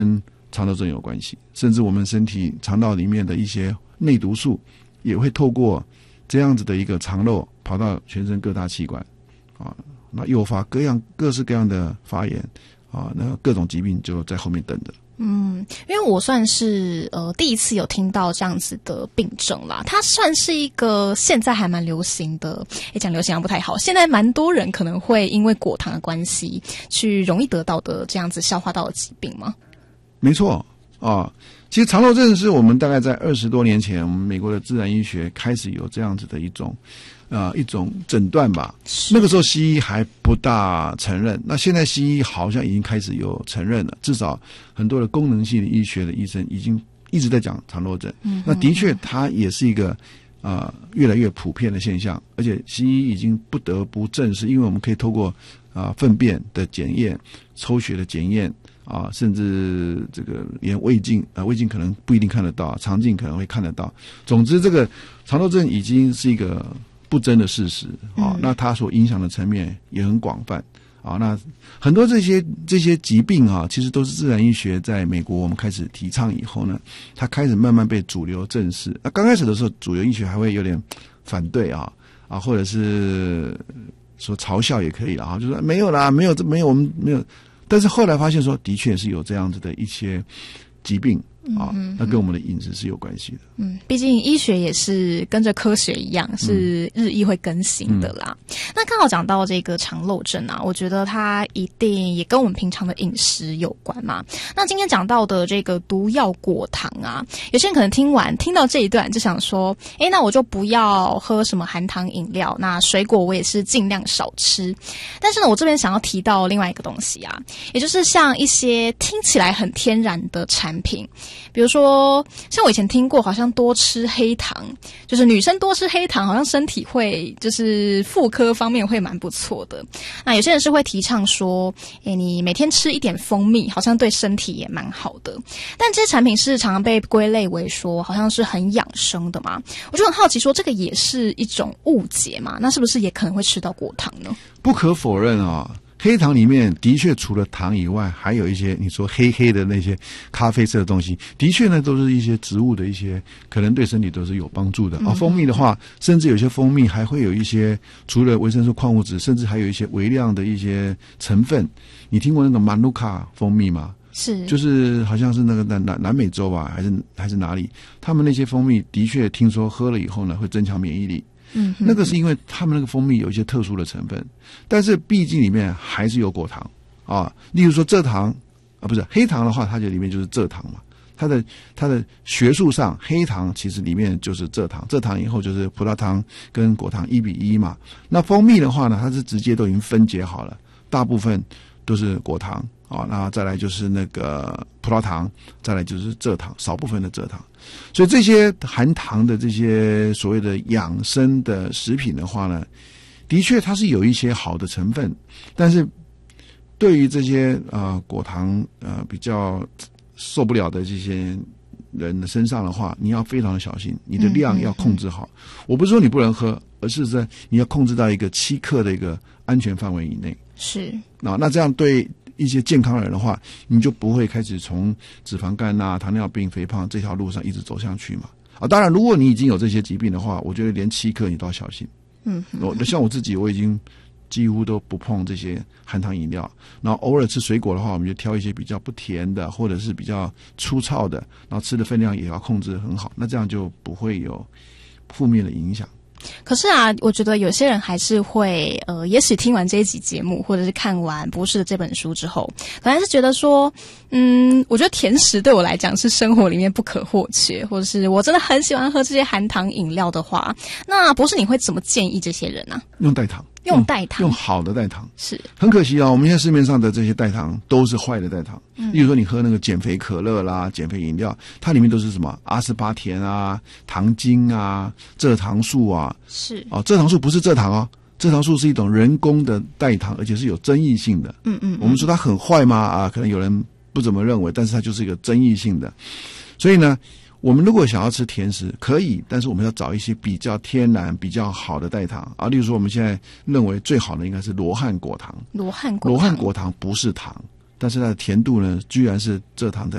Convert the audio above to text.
肠道症有关系，甚至我们身体肠道里面的一些内毒素也会透过这样子的一个肠漏跑到全身各大器官啊，那诱发各式各样的发炎啊，那各种疾病就在后面等着。 因为我算是第一次有听到这样子的病症啦，它算是一个现在还蛮流行的，讲流行不太好，现在蛮多人可能会因为果糖的关系去容易得到的这样子消化道的疾病吗？ 没错啊，其实肠漏症是我们大概在20多年前，我们美国的自然医学开始有这样子的一种诊断吧。那个时候西医还不大承认，那现在西医好像已经开始有承认了，至少很多的功能性的医学的医生已经一直在讲肠漏症。那的确它也是一个越来越普遍的现象，而且西医已经不得不正视，因为我们可以透过粪便的检验、抽血的检验甚至这个连胃镜胃镜可能不一定看得到，肠镜可能会看得到。总之，这个肠漏症已经是一个不争的事实那它所影响的层面也很广泛那很多这些疾病其实都是自然医学在美国我们开始提倡以后呢，它开始慢慢被主流正视。那刚开始的时候，主流医学还会有点反对或者是说嘲笑也可以就说没有啦，没有我们没有。但是后来发现说，的确是有这样子的一些疾病那跟我们的饮食是有关系的。 毕竟医学也是跟着科学一样，是日益会更新的啦。那刚好讲到这个肠漏症我觉得它一定也跟我们平常的饮食有关嘛。那今天讲到的这个毒药果糖有些人可能听到这一段就想说，那我就不要喝什么含糖饮料，那水果我也是尽量少吃。但是呢，我这边想要提到另外一个东西也就是像一些听起来很天然的产品。比如说像我以前听过，好像多吃黑糖，就是女生多吃黑糖好像身体会就是妇科方面会蛮不错的。那有些人是会提倡说你每天吃一点蜂蜜好像对身体也蛮好的。但这些产品是常常被归类为说好像是很养生的嘛，我就很好奇说这个也是一种误解嘛，那是不是也可能会吃到果糖呢？ 不可否认黑糖里面的确除了糖以外，还有一些你说黑黑的那些咖啡色的东西，的确呢都是一些植物的一些可能对身体都是有帮助的蜂蜜的话，甚至有些蜂蜜还会有一些除了维生素、矿物质，甚至还有一些微量的一些成分。你听过那个马努卡蜂蜜吗？ 是， 就是好像是那个南美洲吧，还是哪里，他们那些蜂蜜的确听说喝了以后呢会增强免疫力。那个是因为他们那个蜂蜜有一些特殊的成分，但是毕竟里面还是有果糖例如说蔗糖不是黑糖的话，它就里面就是蔗糖嘛。它的学术上，黑糖其实里面就是蔗糖，蔗糖以后就是葡萄糖跟果糖1:1嘛。那蜂蜜的话呢，它是直接都已经分解好了，大部分都是果糖那再来就是那个葡萄糖，再来就是蔗糖，少部分的蔗糖。所以这些含糖的这些所谓的养生的食品的话呢，的确它是有一些好的成分，但是对于这些果糖比较受不了的这些人的身上的话，你要非常的小心，你的量要控制好。我不是说你不能喝，而是在你要控制到一个7克的一个安全范围以内。 是那这样对一些健康人的话，你就不会开始从脂肪肝糖尿病、肥胖这条路上一直走上去嘛。当然如果你已经有这些疾病的话，我觉得连7克你都要小心。像我自己，我已经几乎都不碰这些含糖饮料，然后偶尔吃水果的话，我们就挑一些比较不甜的或者是比较粗糙的，然后吃的分量也要控制得很好，那这样就不会有负面的影响。 可是我觉得有些人还是会也许听完这一集节目或者是看完博士的这本书之后，可能是觉得说我觉得甜食对我来讲是生活里面不可或缺，或者是我真的很喜欢喝这些含糖饮料的话，那博士你会怎么建议这些人用代糖。 用代糖， 用好的代糖。 是很可惜我们现在市面上的这些代糖都是坏的代糖。例如说你喝那个减肥可乐啦、减肥饮料，它里面都是什么阿斯巴甜糖精蔗糖素是蔗糖素不是蔗糖蔗糖素是一种人工的代糖，而且是有争议性的。我们说它很坏吗？可能有人不怎么认为，但是它就是一个争议性的。所以呢，我们如果想要吃甜食可以，但是我们要找一些比较天然比较好的代糖例如说我们现在认为最好的应该是罗汉果糖。 罗汉果糖不是糖， 但是它的甜度呢，居然是蔗糖的